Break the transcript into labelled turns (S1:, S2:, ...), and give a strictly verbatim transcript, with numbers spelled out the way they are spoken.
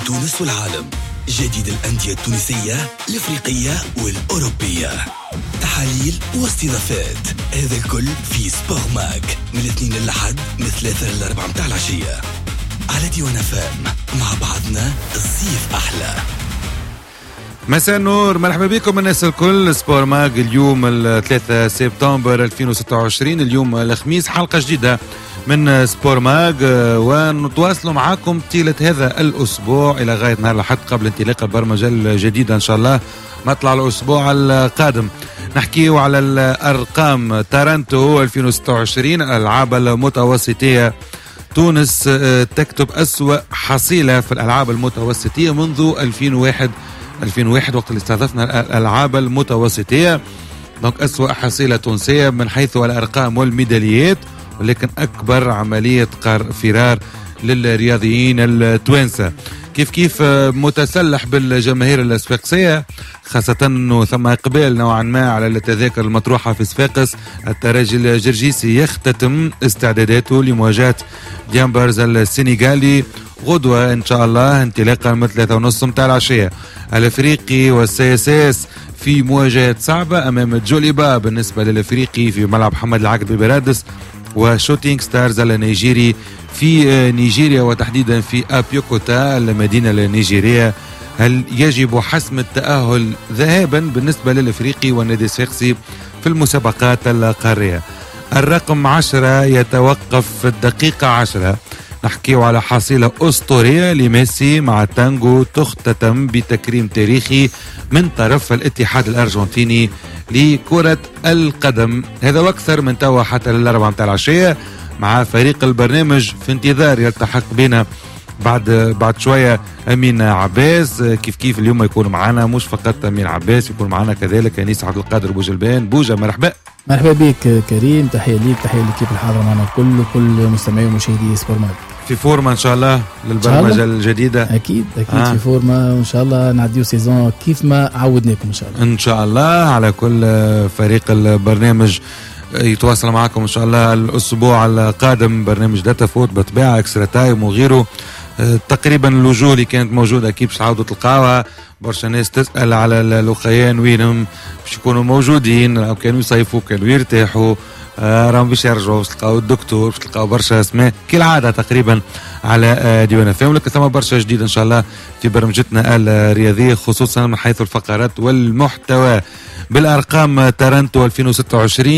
S1: تونس والعالم. جديد الأندية التونسية الإفريقية والأوروبية، تحاليل واستضافات، هذا الكل في سبور ماك من الاثنين للحد من ثلاثة للأربعة متاع العشية على ديوان فام. مع بعضنا الصيف أحلى.
S2: مساء النور، مرحبا بكم الناس الكل. سبور ماج اليوم الثلاثة سبتمبر ألفين وستة وعشرين، اليوم الخميس، حلقة جديدة من سبور ماج، ونتواصلوا معاكم طيلة هذا الأسبوع إلى غاية نهار الأحد قبل انطلاق البرمجة الجديدة إن شاء الله مطلع الأسبوع القادم. نحكيو على الأرقام تارانتو ألفين وستة وعشرين، الألعاب المتوسطية. تونس تكتب أسوأ حصيلة في الألعاب المتوسطية منذ ألفين وواحد ألفين وواحد وقت اللي استهدفنا الألعاب المتوسطية. دونك أسوأ حصيلة تونسية من حيث الأرقام والميداليات، ولكن أكبر عملية فرار للرياضيين التوانسة. كيف كيف متسلح بالجماهير الصفاقسية، خاصة أنه ثم إقبال نوعا ما على التذاكر المطروحة في صفاقس. الترجي الجرجيسي يختتم استعداداته لمواجهة جامبرز السنغالي غدوة إن شاء الله انطلاقا من ثلاثة ونص متاع العشية. الأفريقي والسياساس في مواجهة صعبة أمام جوليبا بالنسبة للأفريقي في ملعب محمد العقد ببرادس، وشوتينغ ستارز النيجيري في نيجيريا وتحديدا في أبيوكوتا المدينة النيجيرية. هل يجب حسم التأهل ذهابا بالنسبة للأفريقي والنادي الصفاقسي في المسابقات القارية؟ الرقم عشرة يتوقف في الدقيقة عشرة. نحكيو على حصيلة أسطورية لميسي مع تانجو تختتم بتكريم تاريخي من طرف الاتحاد الأرجنتيني لكرة القدم. هذا واكثر من توا حتى للأربعة متاع العشية مع فريق البرنامج في انتظار يلتحق بنا بعد بعد شوية أمين عباس. كيف كيف اليوم يكون معنا مش فقط أمين عباس، يكون معنا كذلك أنيس عبد القادر بوجلبان. بوجا مرحبا.
S3: مرحبا بك كريم، تحية ليك، تحية لكيف الحاضر معنا الكل وكل مستمعي ومشاهدي سبور ماج.
S2: في فورما إن شاء الله للبرمجة الجديدة؟
S3: أكيد أكيد آه. في فورما وإن شاء الله نعديو سيزون كيف ما عودناكم إن شاء الله.
S2: إن شاء الله على كل فريق البرنامج يتواصل معكم إن شاء الله الأسبوع القادم. برنامج داتا فوت بطبيعة اكسترا تايم وغيره. تقريبا الوجوه اللي كانت موجودة أكيد باش تعاودوا تلقاوها. برشا ناس تسأل على الأخيان وينهم باش يكونوا موجودين، أو كانوا يصيفوا كانوا يرتاحوا، آه راهم باش يرجعوا، باش تلقاو الدكتور، باش تلقاو برشا اسماء كالعادة تقريبا على آه ديوان فهم. لكن ثم برشا جديد إن شاء الله في برمجتنا الرياضية، خصوصا من حيث الفقرات والمحتوى. بالأرقام تارانتو ألفين وستة وعشرين